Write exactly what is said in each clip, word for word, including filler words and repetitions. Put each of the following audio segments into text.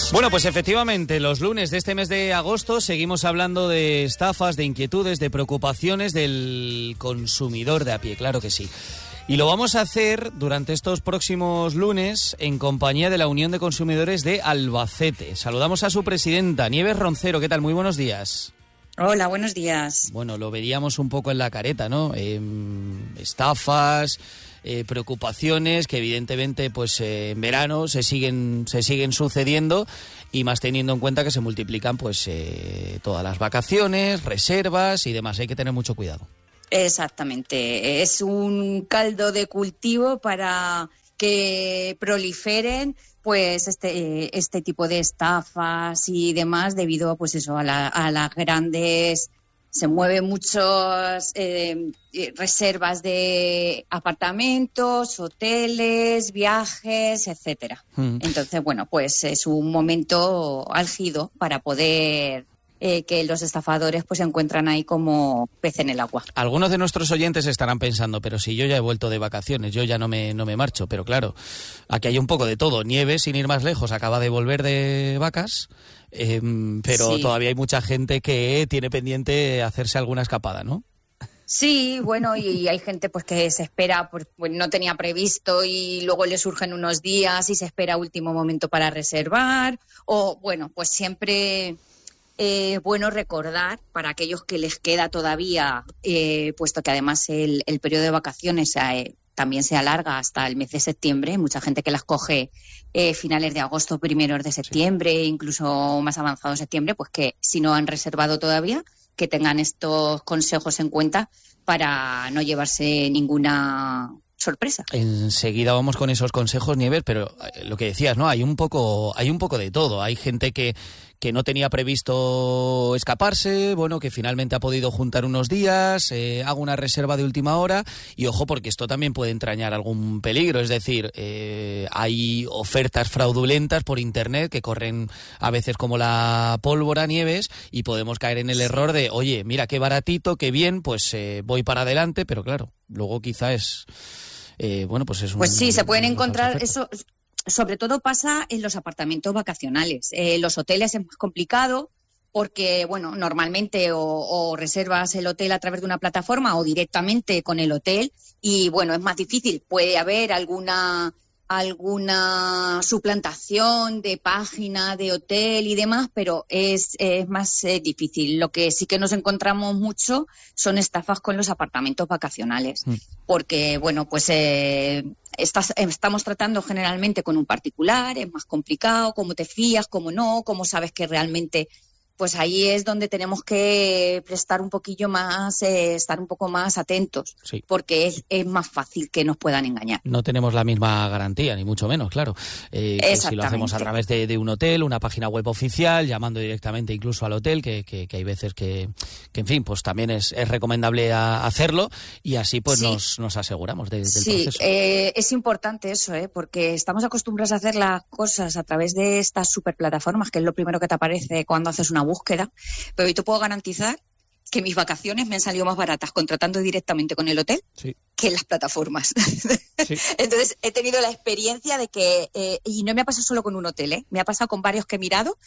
Bueno, pues efectivamente, los lunes de este mes de agosto seguimos hablando de estafas, de inquietudes, de preocupaciones del consumidor de a pie, claro que sí. Y lo vamos a hacer durante estos próximos lunes en compañía de la Unión de Consumidores de Albacete. Saludamos a su presidenta, Nieves Roncero. ¿Qué tal? Muy buenos días. Hola, buenos días. Bueno, lo veríamos un poco en la careta, ¿no? Eh, estafas, eh, preocupaciones que evidentemente pues eh, en verano se siguen se siguen sucediendo, y más teniendo en cuenta que se multiplican pues eh, todas las vacaciones, reservas y demás. Hay que tener mucho cuidado. Exactamente. Es un caldo de cultivo para que proliferen pues este este tipo de estafas y demás, debido pues eso a, la, a las grandes, se mueven muchas eh, reservas de apartamentos, hoteles, viajes, etcétera. Mm. Entonces, bueno, pues es un momento álgido para poder Eh, que los estafadores pues se encuentran ahí como pez en el agua. Algunos de nuestros oyentes estarán pensando, pero si yo ya he vuelto de vacaciones, yo ya no me, no me marcho. Pero claro, aquí hay un poco de todo. Nieves, sin ir más lejos, acaba de volver de vacas, eh, pero sí, todavía hay mucha gente que tiene pendiente hacerse alguna escapada, ¿no? Sí, bueno, y hay gente pues que se espera, pues, pues no tenía previsto y luego le surgen unos días y se espera a último momento para reservar, o bueno, pues siempre... Eh, bueno recordar para aquellos que les queda todavía, eh, puesto que además el, el periodo de vacaciones eh, también se alarga hasta el mes de septiembre, mucha gente que las coge eh, finales de agosto, primeros de septiembre, sí, incluso más avanzado de septiembre, pues que si no han reservado todavía, que tengan estos consejos en cuenta para no llevarse ninguna sorpresa. Enseguida vamos con esos consejos, Nieves, pero lo que decías, ¿no? Hay un poco, hay un poco de todo. Hay gente que que no tenía previsto escaparse, bueno, que finalmente ha podido juntar unos días, eh, hago una reserva de última hora, y ojo, porque esto también puede entrañar algún peligro, es decir, eh, hay ofertas fraudulentas por internet que corren a veces como la pólvora, Nieves, y podemos caer en el error de, oye, mira qué baratito, qué bien, pues eh, voy para adelante, pero claro, luego quizá es, eh, bueno, pues es un... Pues sí, se pueden encontrar eso... Sobre todo pasa en los apartamentos vacacionales. Eh, los hoteles es más complicado porque, bueno, normalmente o, o reservas el hotel a través de una plataforma o directamente con el hotel y, bueno, es más difícil. Puede haber alguna alguna suplantación de página de hotel y demás, pero es, es más eh, difícil. Lo que sí que nos encontramos mucho son estafas con los apartamentos vacacionales, mm. porque, bueno, pues eh, estás, estamos tratando generalmente con un particular, es más complicado, cómo te fías, cómo no, cómo sabes que realmente... Pues ahí es donde tenemos que prestar un poquillo más, eh, estar un poco más atentos, sí, porque es, es más fácil que nos puedan engañar. No tenemos la misma garantía, ni mucho menos, claro. Eh, que si lo hacemos a través de, de un hotel, una página web oficial, llamando directamente incluso al hotel, que, que, que hay veces que, que, en fin, pues también es, es recomendable a, hacerlo, y así pues sí, nos, nos aseguramos de, del sí, proceso. Sí, eh, es importante eso, ¿eh? Porque estamos acostumbrados a hacer las cosas a través de estas superplataformas, que es lo primero que te aparece cuando haces una búsqueda, pero yo te puedo garantizar que mis vacaciones me han salido más baratas contratando directamente con el hotel, sí, que en las plataformas. Sí. Entonces he tenido la experiencia de que, eh, y no me ha pasado solo con un hotel, ¿eh? Me ha pasado con varios que he mirado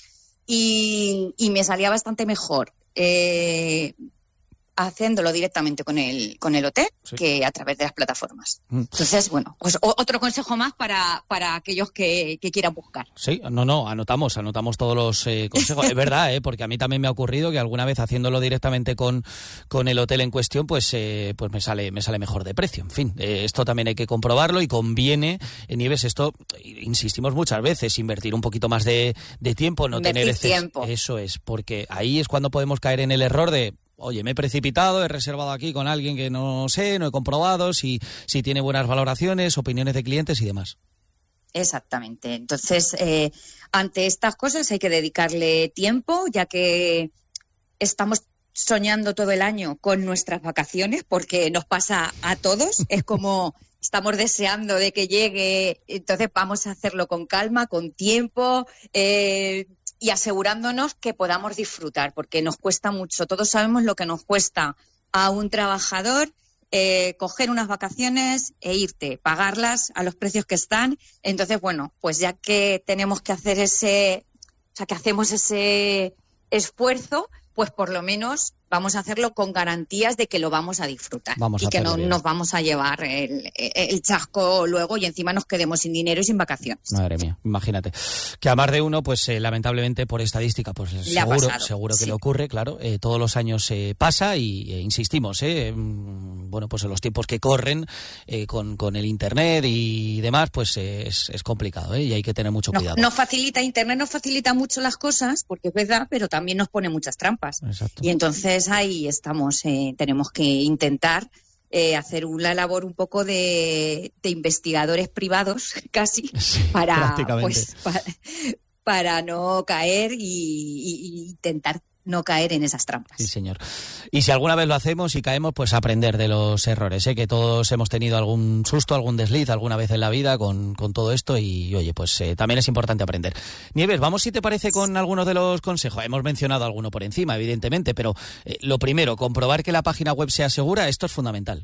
y, y me salía bastante mejor eh, haciéndolo directamente con el con el hotel, sí, que a través de las plataformas. Mm. Entonces, bueno, pues o, otro consejo más para, para aquellos que, que quieran buscar. Sí, no, no, anotamos, anotamos todos los eh, consejos. Es verdad, eh, porque a mí también me ha ocurrido que alguna vez haciéndolo directamente con, con el hotel en cuestión, pues eh, pues me sale me sale mejor de precio. En fin, eh, esto también hay que comprobarlo y conviene, en Nieves, esto, insistimos muchas veces, invertir un poquito más de, de tiempo, no invertir tener exceso. Tiempo. Eso es, porque ahí es cuando podemos caer en el error de... Oye, me he precipitado, he reservado aquí con alguien que no sé, no he comprobado si, si tiene buenas valoraciones, opiniones de clientes y demás. Exactamente. Entonces, eh, ante estas cosas hay que dedicarle tiempo, ya que estamos soñando todo el año con nuestras vacaciones, porque nos pasa a todos. Es como estamos deseando de que llegue, entonces vamos a hacerlo con calma, con tiempo, eh, y asegurándonos que podamos disfrutar, porque nos cuesta mucho. Todos sabemos lo que nos cuesta a un trabajador eh, coger unas vacaciones e irte, pagarlas a los precios que están. Entonces, bueno, pues ya que tenemos que hacer ese sea, que hacemos ese esfuerzo, pues por lo menos vamos a hacerlo con garantías de que lo vamos a disfrutar vamos y a que no bien. nos vamos a llevar el, el chasco luego y encima nos quedemos sin dinero y sin vacaciones. Madre mía, imagínate. Que a más de uno, pues eh, lamentablemente por estadística, pues le seguro, pasado, seguro que sí. le ocurre, claro. Eh, todos los años eh, pasa y eh, insistimos, eh, bueno, pues en los tiempos que corren eh, con, con el internet y demás, pues eh, es, es complicado, eh, y hay que tener mucho Nos, cuidado. nos facilita, internet nos facilita mucho las cosas, porque es verdad, pero también nos pone muchas trampas. Exacto. Y entonces ahí estamos, eh, tenemos que intentar eh, hacer una labor un poco de, de investigadores privados, casi, Sí, para, prácticamente. pues, para, para no caer y, y, y intentar no caer en esas trampas. Sí, señor. Y si alguna vez lo hacemos y caemos, pues aprender de los errores, ¿eh? Que todos hemos tenido algún susto, algún desliz alguna vez en la vida con, con todo esto y, oye, pues eh, también es importante aprender. Nieves, vamos si te parece con algunos de los consejos. Hemos mencionado alguno por encima, evidentemente, pero eh, lo primero, comprobar que la página web sea segura, esto es fundamental.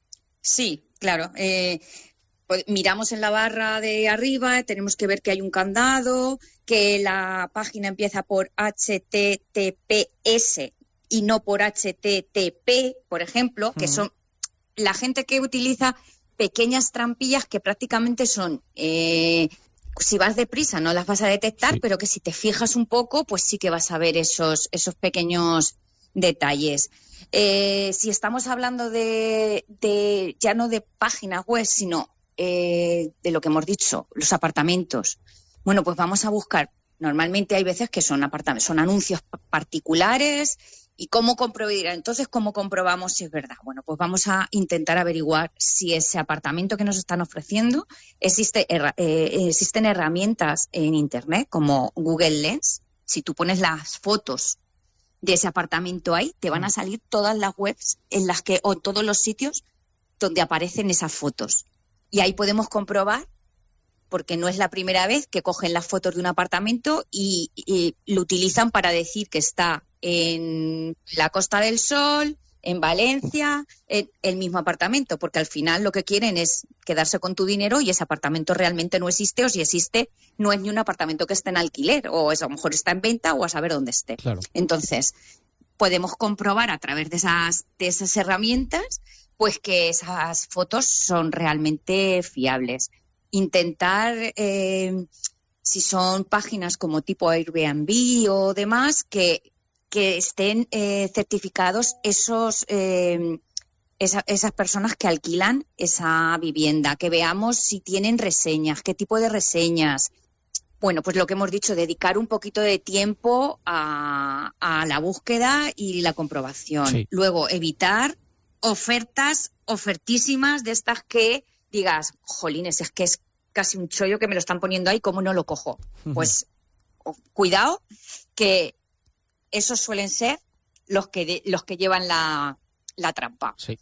Sí, claro. Eh, pues miramos en la barra de arriba, tenemos que ver que hay un candado, que la página empieza por H T T P S y no por H T T P, por ejemplo, que son la gente que utiliza pequeñas trampillas que prácticamente son, eh, si vas deprisa no las vas a detectar, sí. Pero que si te fijas un poco, pues sí que vas a ver esos, esos pequeños detalles. Eh, si estamos hablando de, de ya no de páginas web, sino eh, de lo que hemos dicho, los apartamentos. Bueno, pues vamos a buscar. Normalmente hay veces que son apartamentos, son anuncios particulares. ¿Y cómo comprobar? Entonces, ¿cómo comprobamos si es verdad? Bueno, pues vamos a intentar averiguar si ese apartamento que nos están ofreciendo existe, eh, existen herramientas en Internet como Google Lens. Si tú pones las fotos de ese apartamento ahí, te van a salir todas las webs en las que, o todos los sitios donde aparecen esas fotos. Y ahí podemos comprobar, porque no es la primera vez que cogen las fotos de un apartamento y, y lo utilizan para decir que está en la Costa del Sol, en Valencia, en el mismo apartamento, porque al final lo que quieren es quedarse con tu dinero y ese apartamento realmente no existe, o si existe, no es ni un apartamento que esté en alquiler, o eso a lo mejor está en venta o a saber dónde esté. Claro. Entonces, podemos comprobar a través de esas, de esas herramientas pues que esas fotos son realmente fiables. Intentar, eh, si son páginas como tipo Airbnb o demás, que, que estén eh, certificados esos eh, esa, esas personas que alquilan esa vivienda, que veamos si tienen reseñas, qué tipo de reseñas. Bueno, pues lo que hemos dicho, dedicar un poquito de tiempo a, a la búsqueda y la comprobación. Sí. Luego, evitar ofertas ofertísimas de estas que digas, jolines, es que es casi un chollo que me lo están poniendo ahí, ¿cómo no lo cojo? Pues oh, cuidado, que esos suelen ser los que de, los que llevan la, la trampa. Sí.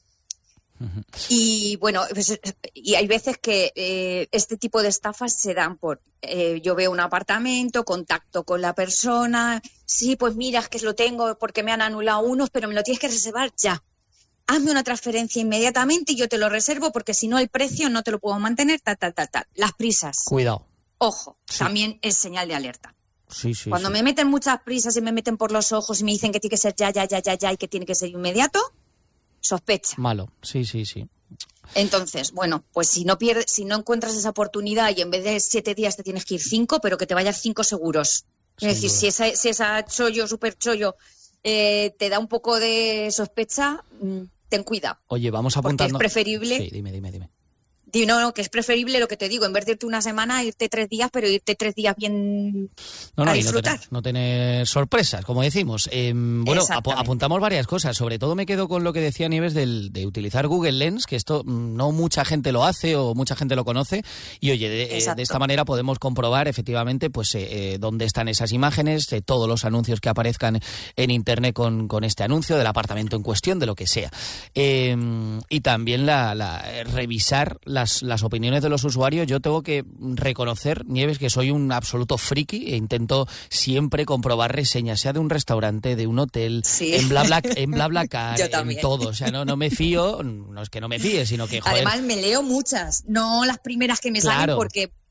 Y bueno, pues, y hay veces que eh, este tipo de estafas se dan por, eh, yo veo un apartamento, contacto con la persona, sí, pues mira, es que lo tengo porque me han anulado unos, pero me lo tienes que reservar ya. Hazme una transferencia inmediatamente y yo te lo reservo porque si no el precio no te lo puedo mantener, tal, tal, tal, tal. Las prisas. Cuidado. Ojo, Sí. también es señal de alerta. Sí, sí, Cuando sí. me meten muchas prisas y me meten por los ojos y me dicen que tiene que ser ya, ya, ya, ya, ya y que tiene que ser inmediato, sospecha. Malo, sí, sí, sí. Entonces, bueno, pues si no pierdes, si no encuentras esa oportunidad y en vez de siete días te tienes que ir cinco, pero que te vayas cinco seguros. Sin Es decir, duda. si esa, si esa chollo, super chollo, eh, te da un poco de sospecha, mm, ten cuidado. Oye, vamos Porque apuntando. es preferible. Sí, dime, dime, dime. Di, no, no, que es preferible lo que te digo, en vez de irte una semana, irte tres días, pero irte tres días bien No, no, a y no disfrutar. tener, no tener sorpresas, como decimos. Eh, bueno, ap- Exactamente. apuntamos varias cosas. Sobre todo me quedo con lo que decía Nieves del, de utilizar Google Lens, que esto mm, no mucha gente lo hace o mucha gente lo conoce. Y oye, de, eh, Exacto. de esta manera podemos comprobar efectivamente pues eh, eh, dónde están esas imágenes, eh, todos los anuncios que aparezcan en Internet con, con este anuncio, del apartamento en cuestión, de lo que sea. Eh, y también la, la, eh, revisar las, las opiniones de los usuarios. Yo tengo que reconocer, Nieves, que soy un absoluto friki e intento siempre comprobar reseñas, sea de un restaurante, de un hotel, Sí. en Bla Bla, en BlaBlaCar, Yo en también. todo. O sea, no, no me fío, no es que no me fíe, sino que, joder, Además, me leo muchas, no las primeras que me Claro. salen, porque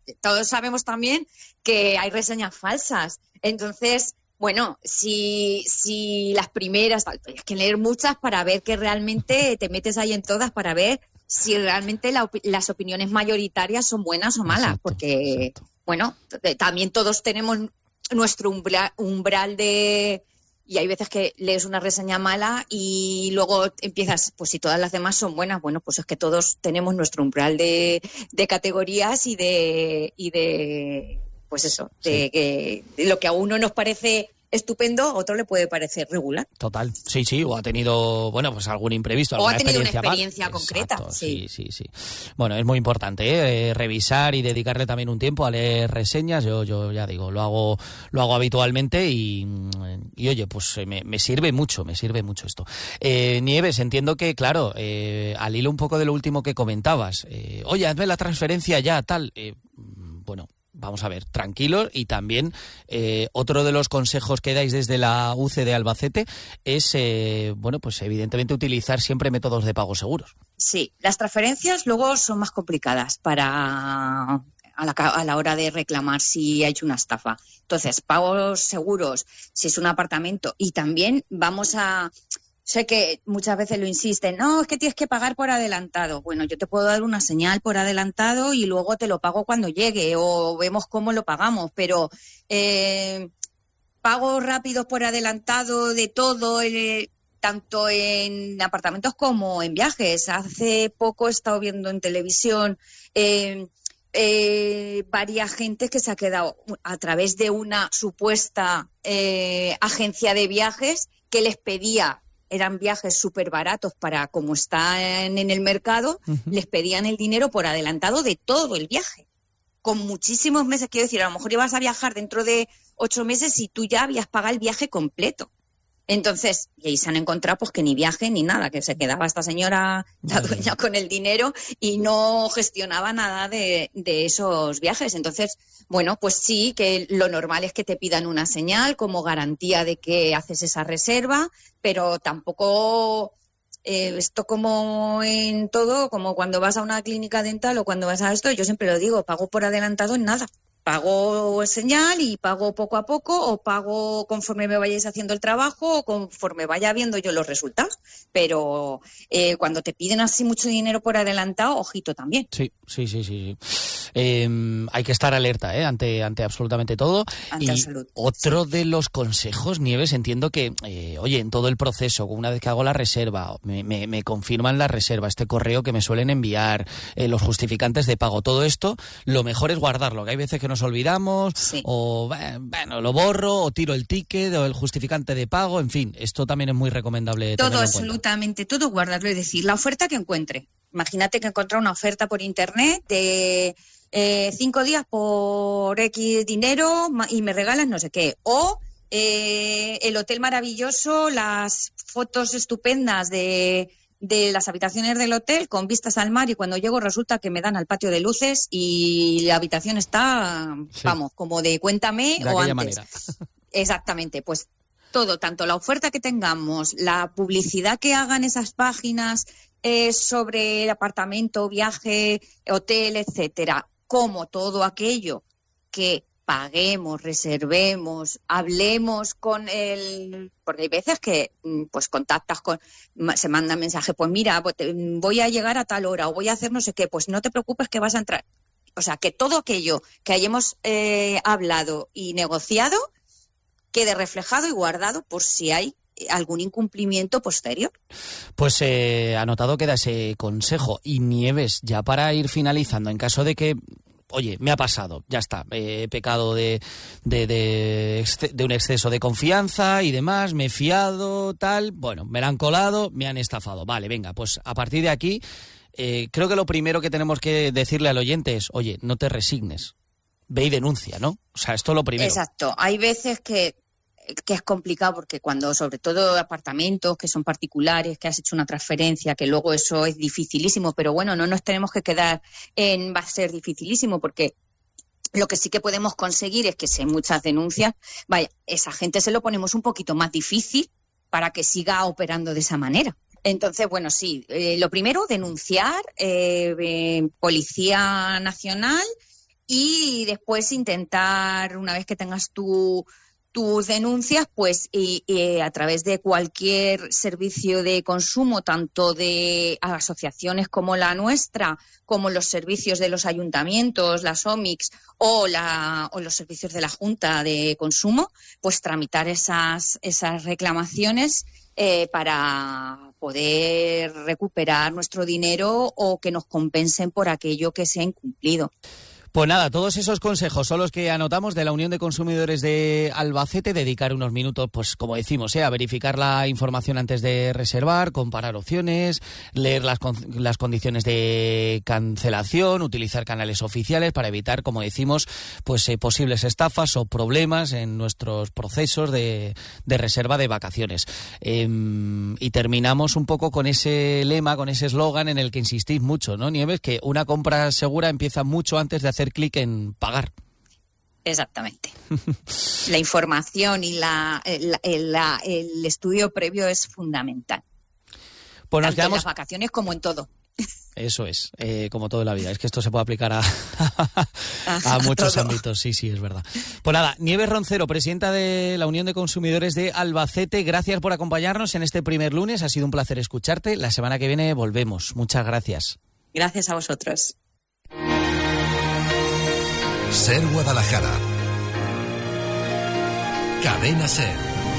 todos sabemos también que hay reseñas falsas. Entonces, bueno, si, si las primeras, hay que leer muchas para ver que realmente te metes ahí en todas para ver si realmente la, las opiniones mayoritarias son buenas o malas. Exacto, porque, exacto. bueno, también todos tenemos nuestro umbral, umbral de... Y hay veces que lees una reseña mala y luego empiezas, pues si todas las demás son buenas, bueno, pues es que todos tenemos nuestro umbral de, de categorías y de, y de, pues eso, de, sí. que de lo que a uno nos parece estupendo, a otro le puede parecer regular. Total, sí, sí, o ha tenido, bueno, pues algún imprevisto, o alguna ha tenido experiencia una experiencia mal. concreta. Exacto, sí. sí, sí, sí. Bueno, es muy importante, ¿eh? Eh, revisar y dedicarle también un tiempo a leer reseñas. Yo, yo ya digo, lo hago, lo hago habitualmente y, y oye, pues me, me sirve mucho, me sirve mucho esto. Eh, Nieves, entiendo que, claro, eh, al hilo un poco de lo último que comentabas, eh, oye, hazme la transferencia ya, tal, eh, bueno. Vamos a ver, tranquilos, y también eh, otro de los consejos que dais desde la U C de Albacete es, eh, bueno, pues evidentemente utilizar siempre métodos de pago seguros. Sí, las transferencias luego son más complicadas para a la, a la hora de reclamar si ha hecho una estafa. Entonces, pagos seguros, si es un apartamento, y también vamos a... Sé que muchas veces lo insisten, no, es que tienes que pagar por adelantado. Bueno, yo te puedo dar una señal por adelantado y luego te lo pago cuando llegue o vemos cómo lo pagamos, pero eh, pagos rápidos por adelantado de todo, eh, tanto en apartamentos como en viajes. Hace poco he estado viendo en televisión eh, eh, varias gentes que se ha quedado a través de una supuesta eh, agencia de viajes que les pedía... Eran viajes súper baratos para como están en el mercado, uh-huh. les pedían el dinero por adelantado de todo el viaje. Con muchísimos meses, quiero decir, a lo mejor ibas a viajar dentro de ocho meses y tú ya habías pagado el viaje completo. Entonces, y ahí se han encontrado pues que ni viaje ni nada, que se quedaba esta señora, la dueña, con el dinero y no gestionaba nada de, de esos viajes. Entonces, bueno, pues sí, que lo normal es que te pidan una señal como garantía de que haces esa reserva, pero tampoco eh, esto como en todo, como cuando vas a una clínica dental o cuando vas a esto, yo siempre lo digo, pago por adelantado en nada. Pago señal y pago poco a poco, o pago conforme me vayáis haciendo el trabajo o conforme vaya viendo yo los resultados. Pero eh, cuando te piden así mucho dinero por adelantado, ojito también. Sí, sí, sí, sí. Eh, hay que estar alerta ¿eh? ante, ante absolutamente todo. Ante y la salud. Otro sí. de los consejos, Nieves, entiendo que, eh, oye, en todo el proceso, una vez que hago la reserva, me, me, me confirman la reserva, este correo que me suelen enviar, eh, los justificantes de pago, todo esto, lo mejor es guardarlo, que hay veces que nos olvidamos, sí. o bueno, lo borro, o tiro el ticket, o el justificante de pago, en fin, esto también es muy recomendable. Todo, absolutamente, todo guardarlo, es decir, la oferta que encuentre. Imagínate que encontré una oferta por internet de eh, cinco días por X dinero y me regalas no sé qué, o eh, el hotel maravilloso, las fotos estupendas de... de las habitaciones del hotel con vistas al mar y cuando llego resulta que me dan al patio de luces y la habitación está, sí. vamos, como de cuéntame de o antes. Manera. Exactamente, pues todo, tanto la oferta que tengamos, la publicidad que hagan esas páginas eh, sobre el apartamento, viaje, hotel, etcétera, como todo aquello que paguemos, reservemos, hablemos con el... Porque hay veces que pues contactas con... Se manda mensaje, pues mira, voy a llegar a tal hora o voy a hacer no sé qué, pues no te preocupes que vas a entrar. O sea, que todo aquello que hayamos eh, hablado y negociado quede reflejado y guardado por si hay algún incumplimiento posterior. Pues eh, anotado queda ese consejo. Y Nieves, ya para ir finalizando, en caso de que... Oye, me ha pasado, ya está, he pecado de, de, de, de un exceso de confianza y demás, me he fiado, tal, bueno, me la han colado, me han estafado. Vale, venga, pues a partir de aquí, eh, creo que lo primero que tenemos que decirle al oyente es, oye, no te resignes, ve y denuncia, ¿no? O sea, esto es lo primero. Exacto, hay veces que... que es complicado porque cuando, sobre todo apartamentos que son particulares, que has hecho una transferencia, que luego eso es dificilísimo, pero bueno, no nos tenemos que quedar en va a ser dificilísimo porque lo que sí que podemos conseguir es que si hay muchas denuncias, vaya, esa gente se lo ponemos un poquito más difícil para que siga operando de esa manera. Entonces, bueno, sí, eh, lo primero, denunciar, eh, eh, Policía Nacional. y después intentar, una vez que tengas tu... tus denuncias, pues y, y a través de cualquier servicio de consumo, tanto de asociaciones como la nuestra, como los servicios de los ayuntamientos, las O M I C o, la, o los servicios de la Junta de Consumo, pues tramitar esas, esas reclamaciones eh, para poder recuperar nuestro dinero o que nos compensen por aquello que se ha incumplido. Pues nada, todos esos consejos son los que anotamos de la Unión de Consumidores de Albacete. Dedicar unos minutos, pues como decimos, ¿eh? a verificar la información antes de reservar, comparar opciones, leer las, con- las condiciones de cancelación, utilizar canales oficiales para evitar, como decimos, pues eh, posibles estafas o problemas en nuestros procesos de, de reserva de vacaciones. Eh, y terminamos un poco con ese lema, con ese eslogan en el que insistís mucho, ¿no, Nieves? Que una compra segura empieza mucho antes de hacer clic en pagar. Exactamente. La información y la, el, el, la, el estudio previo es fundamental. Pues nos tanto quedamos... en las vacaciones como en todo. Eso es, eh, como todo en la vida. Es que esto se puede aplicar a, a muchos todo. ámbitos. Sí, sí, es verdad. Pues nada, Nieves Roncero, presidenta de la Unión de Consumidores de Albacete, gracias por acompañarnos en este primer lunes. Ha sido un placer escucharte. La semana que viene volvemos. Muchas gracias. Gracias a vosotros. Ser Guadalajara. Cadena Ser.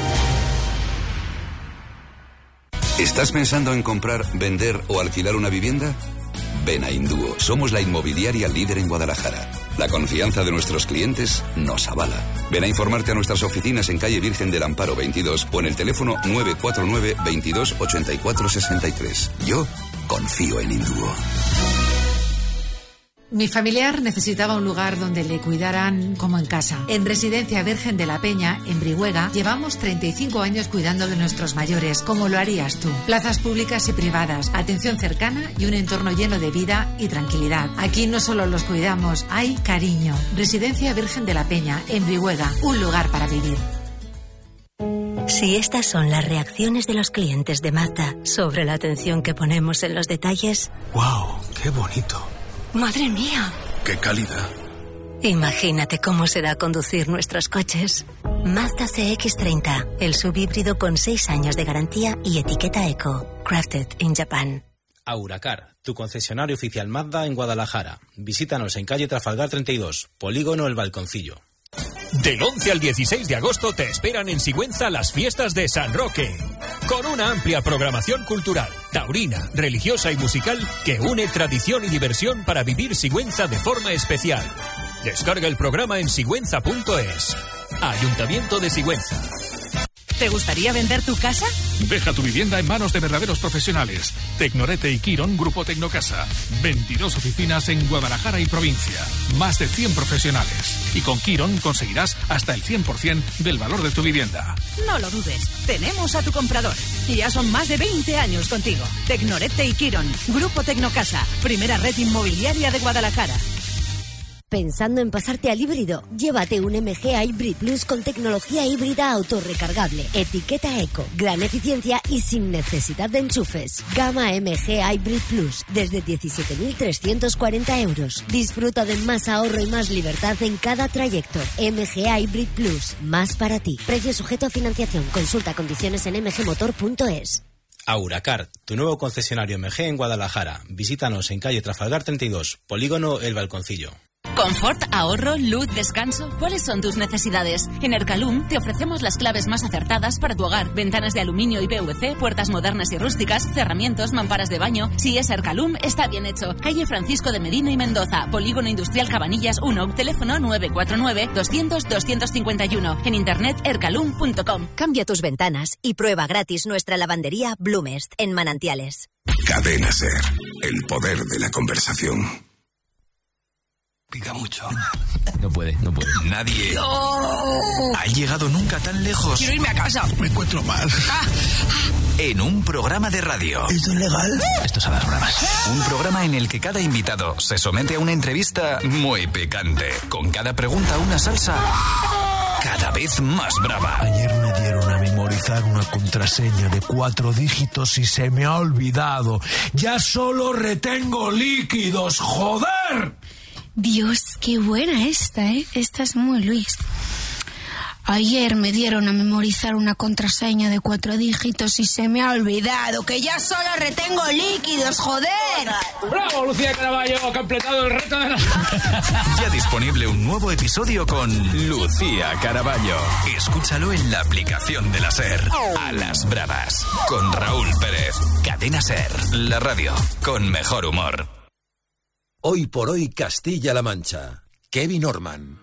¿Estás pensando en comprar, vender o alquilar una vivienda? Ven a Indúo. Somos la inmobiliaria líder en Guadalajara. La confianza de nuestros clientes nos avala. Ven a informarte a nuestras oficinas en calle Virgen del Amparo veintidós o en el teléfono nueve cuatro nueve, veintidós, ochenta y cuatro, sesenta y tres. Yo confío en Indúo. Mi familiar necesitaba un lugar donde le cuidaran como en casa. En Residencia Virgen de la Peña, en Brihuega, llevamos treinta y cinco años cuidando de nuestros mayores, como lo harías tú. Plazas públicas y privadas, atención cercana y un entorno lleno de vida y tranquilidad. Aquí no solo los cuidamos, hay cariño. Residencia Virgen de la Peña, en Brihuega, un lugar para vivir. Si estas son las reacciones de los clientes de Mazda sobre la atención que ponemos en los detalles... ¡Wow! ¡Qué bonito! ¡Madre mía! ¡Qué calidad! Imagínate cómo será conducir nuestros coches. Mazda C X treinta, el subhíbrido con seis años de garantía y etiqueta Eco. Crafted in Japan. Auracar, tu concesionario oficial Mazda en Guadalajara. Visítanos en calle Trafalgar treinta y dos, Polígono El Balconcillo. Del once al dieciséis de agosto te esperan en Sigüenza las fiestas de San Roque, con una amplia programación cultural, taurina, religiosa y musical que une tradición y diversión para vivir Sigüenza de forma especial. Descarga el programa en sigüenza punto es. Ayuntamiento de Sigüenza. ¿Te gustaría vender tu casa? Deja tu vivienda en manos de verdaderos profesionales. Tecnorete y Quirón, Grupo Tecnocasa. veintidós oficinas en Guadalajara y provincia. Más de cien profesionales. Y con Quirón conseguirás hasta el cien por ciento del valor de tu vivienda. No lo dudes. Tenemos a tu comprador. Y ya son más de veinte años contigo. Tecnorete y Quirón, Grupo Tecnocasa. Primera red inmobiliaria de Guadalajara. ¿Pensando en pasarte al híbrido? Llévate un M G Hybrid Plus con tecnología híbrida autorrecargable, etiqueta Eco, gran eficiencia y sin necesidad de enchufes. Gama M G Hybrid Plus, desde diecisiete mil trescientos cuarenta euros. Disfruta de más ahorro y más libertad en cada trayecto. M G Hybrid Plus, más para ti. Precio sujeto a financiación. Consulta condiciones en m g motor punto es. Auracar, tu nuevo concesionario M G en Guadalajara. Visítanos en calle Trafalgar treinta y dos, Polígono El Balconcillo. Confort, ahorro, luz, descanso. ¿Cuáles son tus necesidades? En Ercalum te ofrecemos las claves más acertadas para tu hogar. Ventanas de aluminio y P V C, puertas modernas y rústicas, cerramientos, mamparas de baño. Si es Ercalum, está bien hecho. Calle Francisco de Medina y Mendoza, Polígono Industrial Cabanillas uno, teléfono nueve cuatro nueve, doscientos, doscientos cincuenta y uno. En internet ercalum punto com. Cambia tus ventanas y prueba gratis nuestra lavandería Blumest en Manantiales. Cadena Ser, el poder de la conversación. Pica mucho. No puede, no puede. Nadie ¡No! ha llegado nunca tan lejos. Quiero irme a casa. Me encuentro mal. Ah. En un programa de radio. ¿Esto es legal? Esto es a las bromas. Un programa en el que cada invitado se somete a una entrevista muy picante. Con cada pregunta una salsa cada vez más brava. Ayer me dieron a memorizar una contraseña de cuatro dígitos y se me ha olvidado. Ya solo retengo líquidos, ¡joder! Dios, qué buena esta, ¿eh? Esta es muy Luis. Ayer me dieron a memorizar una contraseña de cuatro dígitos y se me ha olvidado que ya solo retengo líquidos, joder. ¡Bravo, Lucía Caraballo! Ha completado el reto de la... Ya disponible un nuevo episodio con Lucía Caraballo. Escúchalo en la aplicación de la SER. A las bravas. Con Raúl Pérez. Cadena SER. La radio con mejor humor. Hoy por hoy Castilla-La Mancha. Kevin Orman.